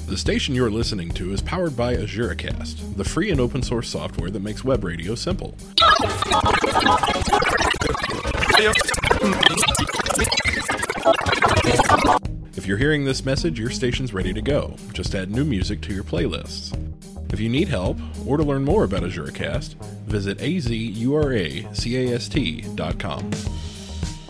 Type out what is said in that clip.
The station you're listening to is powered by AzureCast, the free and open source software that makes web radio simple. If you're hearing this message, your station's ready to go. Just add new music to your playlists. If you need help, or to learn more about AzureCast, visit azuracast.com.